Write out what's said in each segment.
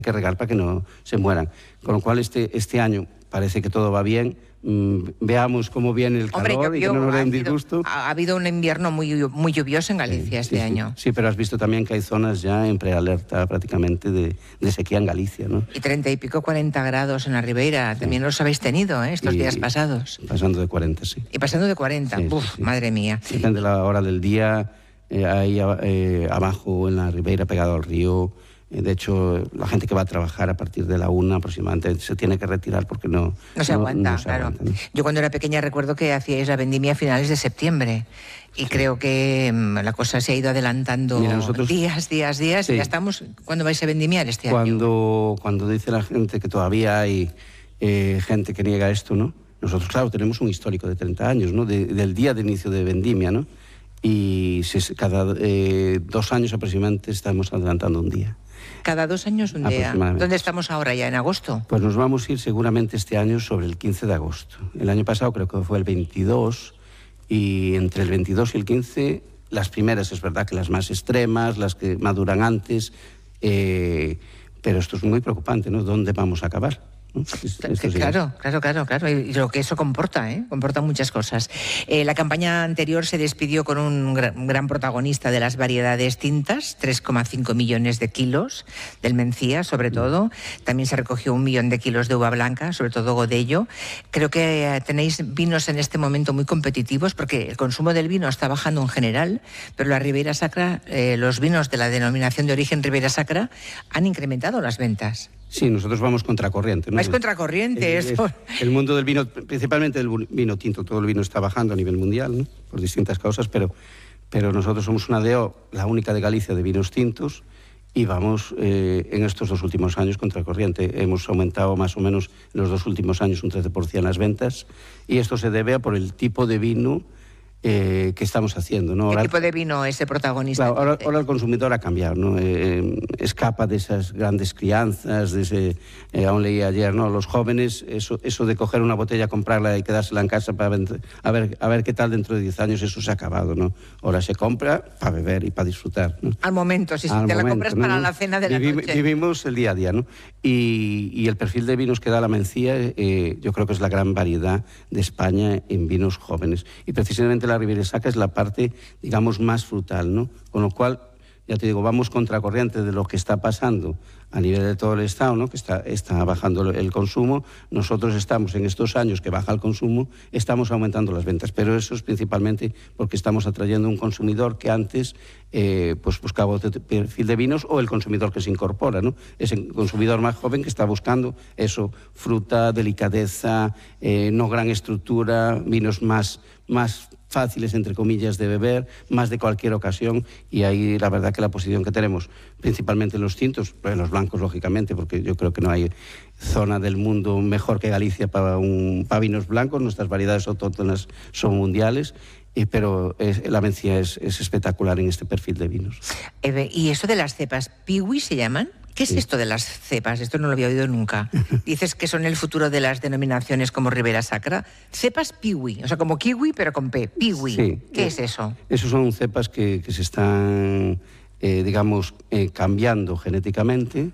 que regar para que no se mueran. Con lo cual este año parece que todo va bien. Veamos cómo viene el calor y que no nos dé un disgusto. Ha habido un invierno muy lluvioso en Galicia este año. Sí, pero has visto también que hay zonas ya en prealerta prácticamente de sequía en Galicia, ¿no? Y 30 y pico, 40 grados en la Ribeira. También los habéis tenido, estos días pasados. Pasando de 40, sí. Y pasando de 40. Sí, Uf, sí. Madre mía. Depende de la hora del día. Ahí abajo en la Ribeira, pegado al río. De hecho, la gente que va a trabajar a partir de la 1 aproximadamente se tiene que retirar porque no se aguanta, claro. Aguanta, ¿no? Yo cuando era pequeña recuerdo que hacíais la vendimia a finales de septiembre y creo que la cosa se ha ido adelantando. Mira, nosotros, días, sí. Y ya estamos. ¿Cuándo vais a vendimiar este año? Cuando dice la gente que todavía hay gente que niega esto, ¿no? Nosotros, claro, tenemos un histórico de 30 años, ¿no? Del día de inicio de vendimia, ¿no? Y cada 2 años aproximadamente estamos adelantando un día. Cada 2 años un día. ¿Dónde estamos ahora ya? ¿En agosto? Pues nos vamos a ir seguramente este año sobre el 15 de agosto. El año pasado creo que fue el 22 y entre el 22 y el 15 las primeras, es verdad que las más extremas, las que maduran antes, pero esto es muy preocupante, ¿no? ¿Dónde vamos a acabar? Claro. Y lo que eso comporta, comporta muchas cosas. La campaña anterior se despidió con un gran protagonista de las variedades tintas, 3,5 millones de kilos del Mencía, sobre todo. También se recogió 1 millón de kilos de uva blanca, sobre todo Godello. Creo que tenéis vinos en este momento muy competitivos porque el consumo del vino está bajando en general, pero la Ribeira Sacra, los vinos de la denominación de origen Ribeira Sacra han incrementado las ventas. Sí, nosotros vamos contracorriente, ¿no? ¿Vais contracorriente? El mundo del vino, principalmente el vino tinto, todo el vino está bajando a nivel mundial, ¿no? Por distintas causas, pero nosotros somos una DO, la única de Galicia de vinos tintos, y vamos en estos 2 últimos años contracorriente. Hemos aumentado más o menos en los 2 últimos años un 13% las ventas, y esto se debe a por el tipo de vino que estamos haciendo, ¿no? ¿Qué tipo de vino es el protagonista? Claro, ahora el consumidor ha cambiado, ¿no? Escapa de esas grandes crianzas, aún leí ayer, ¿no? Los jóvenes, eso de coger una botella, comprarla y quedársela en casa para a ver qué tal dentro de 10 años, eso se ha acabado, ¿no? Ahora se compra para beber y para disfrutar, ¿no? Al momento, si te la compras, ¿no? Para la cena de la noche. Vivimos el día a día, ¿no? Y el perfil de vinos que da la Mencía, yo creo que es la gran variedad de España en vinos jóvenes. Y precisamente la Ribeira Sacra es la parte, digamos, más frutal, ¿no? Con lo cual, ya te digo, vamos contracorriente de lo que está pasando a nivel de todo el Estado, ¿no? Que está bajando el consumo. Nosotros estamos, en estos años que baja el consumo, estamos aumentando las ventas, pero eso es principalmente porque estamos atrayendo un consumidor que antes pues buscaba otro perfil de vinos, o el consumidor que se incorpora, ¿no? Ese consumidor más joven que está buscando eso, fruta, delicadeza, no gran estructura, vinos más fáciles, entre comillas, de beber, más de cualquier ocasión, y ahí la verdad que la posición que tenemos, principalmente en los tintos, en los blancos, lógicamente, porque yo creo que no hay zona del mundo mejor que Galicia para vinos blancos. Nuestras variedades autóctonas son mundiales, pero la Mencía es espectacular en este perfil de vinos. ¿Y eso de las cepas, Piwi se llaman? ¿Qué es esto de las cepas? Esto no lo había oído nunca. Dices que son el futuro de las denominaciones como Ribeira Sacra. Cepas Piwi, o sea, como kiwi, pero con P. Piwi. Sí. ¿Qué es eso? Esos son cepas que se están, digamos, cambiando genéticamente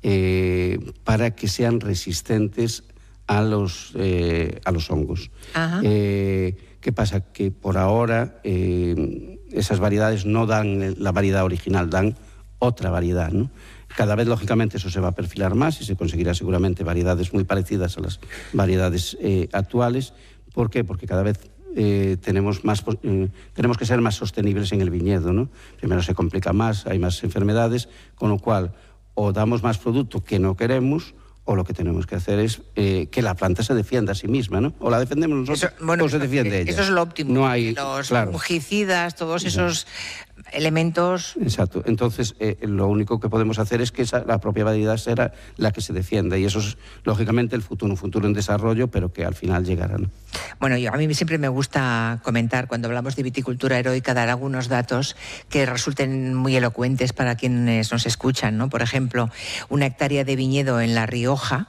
para que sean resistentes a los hongos. ¿Qué pasa? Que por ahora esas variedades no dan la variedad original, dan otra variedad, ¿no? Cada vez, lógicamente, eso se va a perfilar más y se conseguirá seguramente variedades muy parecidas a las variedades actuales. ¿Por qué? Porque cada vez tenemos que ser más sostenibles en el viñedo, ¿no? Primero se complica más, hay más enfermedades, con lo cual o damos más producto que no queremos, o lo que tenemos que hacer es que la planta se defienda a sí misma, ¿no? O la defendemos nosotros, o se defiende ella. Eso es lo óptimo. No hay, los fungicidas, todos esos elementos. Exacto. Entonces, lo único que podemos hacer es que la propia variedad será la que se defienda, y eso es, lógicamente, un futuro en desarrollo, pero que al final llegará, ¿no? Bueno, a mí siempre me gusta comentar, cuando hablamos de viticultura heroica, dar algunos datos que resulten muy elocuentes para quienes nos escuchan, ¿no? Por ejemplo, 1 hectárea de viñedo en La Rioja,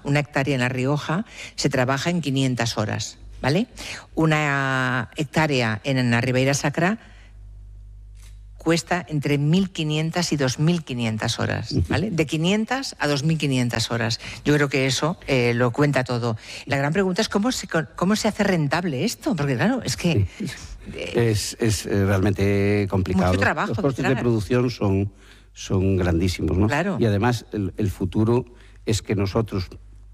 se trabaja en 500 horas, ¿vale? 1 hectárea en la Ribeira Sacra cuesta entre 1.500 y 2.500 horas, ¿vale? De 500 a 2.500 horas. Yo creo que eso lo cuenta todo. La gran pregunta es cómo se hace rentable esto, porque claro, es que... Sí. Es realmente complicado. Mucho trabajo. Los costes de producción son grandísimos, ¿no? Claro. Y además el futuro es que nosotros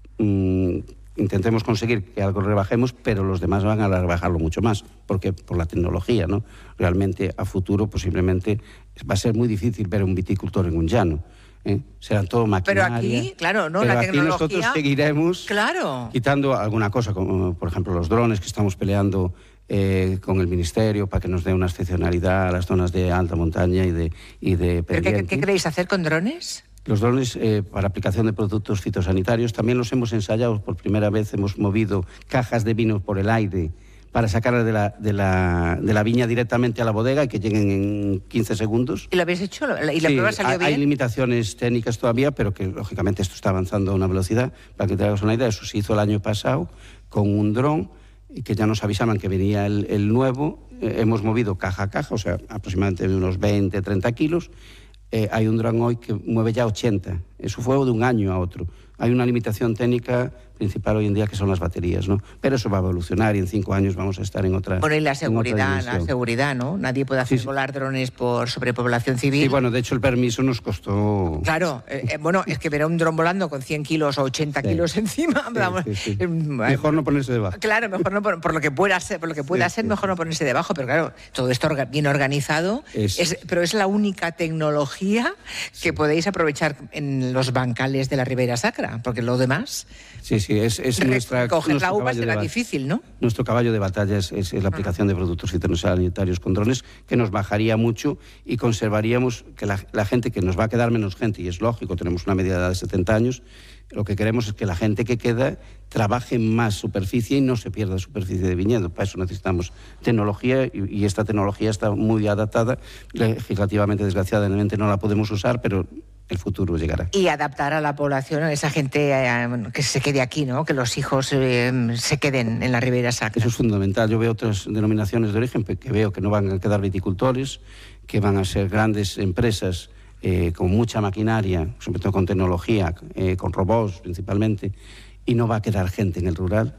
intentemos conseguir que algo rebajemos, pero los demás van a rebajarlo mucho más, porque por la tecnología, ¿no? Realmente a futuro posiblemente va a ser muy difícil ver un viticultor en un llano. Serán todo maquinaria. Pero aquí, claro, ¿no? Pero La aquí tecnología... nosotros seguiremos quitando alguna cosa, como por ejemplo los drones que estamos peleando con el Ministerio para que nos dé una excepcionalidad a las zonas de alta montaña y de pendiente. ¿Qué queréis hacer con drones? Los drones para aplicación de productos fitosanitarios también los hemos ensayado. Por primera vez hemos movido cajas de vino por el aire para sacarlas de la viña directamente a la bodega y que lleguen en 15 segundos. ¿Y lo habéis hecho? ¿Y la prueba salió bien? Hay limitaciones técnicas todavía, pero que lógicamente esto está avanzando a una velocidad. Para que te hagas una idea, eso se hizo el año pasado con un dron, que ya nos avisaban que venía el nuevo. Hemos movido caja a caja, o sea, aproximadamente unos 20, 30 kilos. Hay un dron hoy que mueve ya 80. Eso fue de un año a otro. Hay una limitación técnica principal hoy en día que son las baterías, ¿no? Pero eso va a evolucionar y en 5 años vamos a estar en otra. Bueno, y la seguridad, ¿no? Nadie puede hacer volar drones por sobrepoblación civil. Sí, bueno, de hecho el permiso nos costó... Claro, bueno, es que ver a un dron volando con 100 kilos o 80 kilos encima... Vamos, mejor no ponerse debajo. Claro, mejor no, por lo que pueda ser, mejor no ponerse debajo, pero claro, todo esto bien organizado, pero es la única tecnología que podéis aprovechar en los bancales de la Ribera Sacra, porque lo demás... Sí, es nuestra... Coger la uva será difícil, ¿no? Nuestro caballo de batalla es la aplicación de productos fitosanitarios con drones, que nos bajaría mucho y conservaríamos que la gente, que nos va a quedar menos gente, y es lógico, tenemos una media de edad de 70 años, lo que queremos es que la gente que queda trabaje más superficie y no se pierda superficie de viñedo. Para eso necesitamos tecnología y esta tecnología está muy adaptada. Legislativamente, desgraciadamente, no la podemos usar, pero el futuro llegará. Y adaptar a la población, a esa gente que se quede aquí, ¿no? Que los hijos se queden en la Ribera Sacra. Eso es fundamental. Yo veo otras denominaciones de origen que veo que no van a quedar viticultores, que van a ser grandes empresas con mucha maquinaria, sobre todo con tecnología, con robots principalmente, y no va a quedar gente en el rural.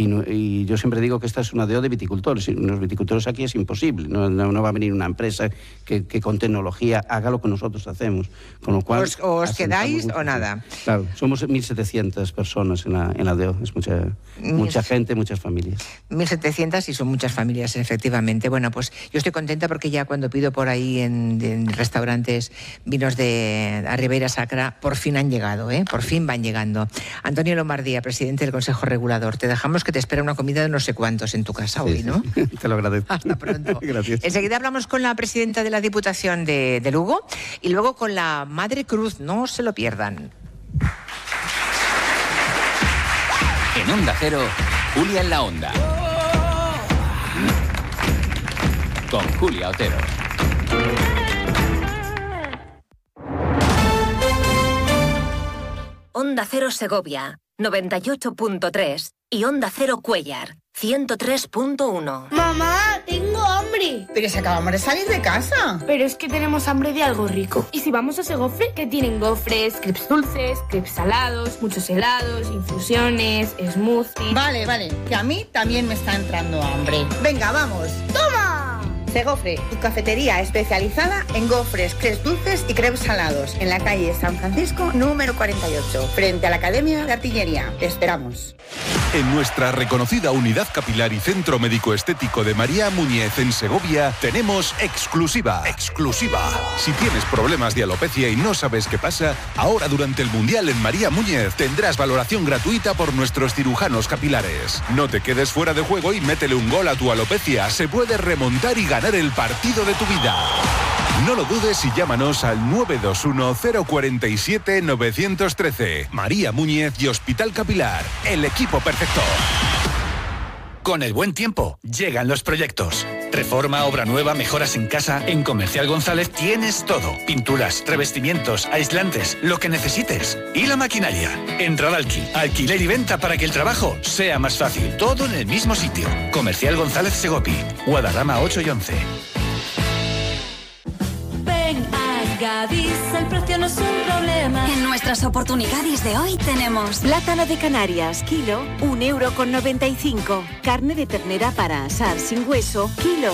Y yo siempre digo que esta es una DO de viticultores. Los viticultores aquí es imposible. No va a venir una empresa que con tecnología haga lo que nosotros hacemos. Con lo cual, ¿Os quedáis o nada? Claro, somos 1.700 personas en la DO. Es mucha gente, muchas familias. 1.700 y son muchas familias, efectivamente. Bueno, pues yo estoy contenta porque ya cuando pido por ahí en restaurantes vinos de Ribera Sacra, por fin han llegado, por fin van llegando. Antonio Lombardía, presidente del Consejo Regulador, te dejamos que te espera una comida de no sé cuántos en tu casa hoy, ¿no? Te lo agradezco. Hasta pronto. Gracias. Enseguida hablamos con la presidenta de la Diputación de Lugo y luego con la Madre Cruz. No se lo pierdan. En Onda Cero, Julia en la Onda. Con Julia Otero. Onda Cero Segovia, 98.3 y Onda Cero Cuéllar, 103.1. Mamá, tengo hambre. Pero si acabamos de salir de casa. Pero es que tenemos hambre de algo rico. Y si vamos a Segofre, que tienen gofres, crepes dulces, crepes salados, muchos helados, infusiones, smoothies. Vale, que a mí también me está entrando hambre. Venga, vamos. ¡Toma! Segofre, tu cafetería especializada en gofres, crepes dulces y crepes salados, en la calle San Francisco, número 48, frente a la Academia de Artillería. Te esperamos. En nuestra reconocida unidad capilar y centro médico estético de María Muñez en Segovia, tenemos exclusiva. Si tienes problemas de alopecia y no sabes qué pasa, ahora durante el Mundial en María Muñez tendrás valoración gratuita por nuestros cirujanos capilares. No te quedes fuera de juego y métele un gol a tu alopecia. Se puede remontar y ganar el partido de tu vida. No lo dudes y llámanos al 921-047-913. María Muñez y Hospital Capilar, el equipo perfecto. Con el buen tiempo, llegan los proyectos. Reforma, obra nueva, mejoras en casa. En Comercial González tienes todo. Pinturas, revestimientos, aislantes, lo que necesites. Y la maquinaria. En Radalki, alquiler y venta para que el trabajo sea más fácil. Todo en el mismo sitio. Comercial González Segopi, Guadarrama 8 y 11. Gadis el precio no es un problema. En nuestras oportunidades de hoy tenemos plátano de Canarias, kilo, 1,95 €. Carne de ternera para asar sin hueso, kilo,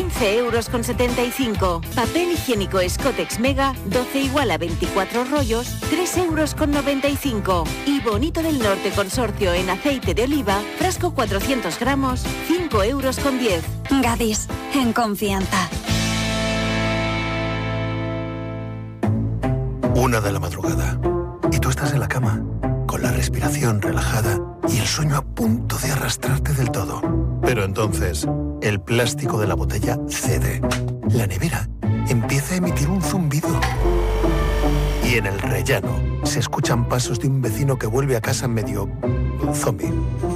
15,75 €. Papel higiénico Scottex Mega, 12 igual a 24 rollos, 3,95 €. Y Bonito del Norte Consorcio en aceite de oliva, frasco 400 gramos, 5,10 €. Gadis, en confianza. 1 de la madrugada. Y tú estás en la cama, con la respiración relajada y el sueño a punto de arrastrarte del todo. Pero entonces, el plástico de la botella cede. La nevera empieza a emitir un zumbido. Y en el rellano se escuchan pasos de un vecino que vuelve a casa medio zombie.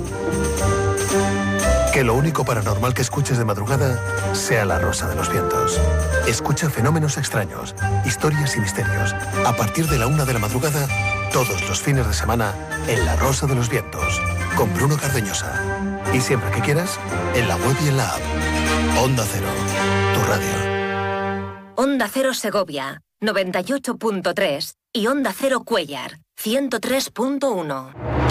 Que lo único paranormal que escuches de madrugada sea La Rosa de los Vientos. Escucha fenómenos extraños, historias y misterios. A partir de la 1 de la madrugada, todos los fines de semana, en La Rosa de los Vientos, con Bruno Cardeñosa. Y siempre que quieras, en la web y en la app. Onda Cero, tu radio. Onda Cero Segovia, 98.3 y Onda Cero Cuéllar, 103.1.